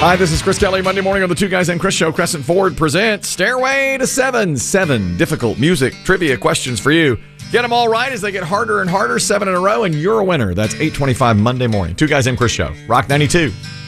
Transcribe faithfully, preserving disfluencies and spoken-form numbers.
Hi, this is Chris Kelly. Monday morning on the Two Guys and Chris Show. Crescent Ford presents Stairway to Seven. Seven difficult music trivia questions for you. Get them all right as they get harder and harder. Seven in a row, and you're a winner. That's eight twenty-five Monday morning. Two Guys and Chris Show. Rock ninety-two.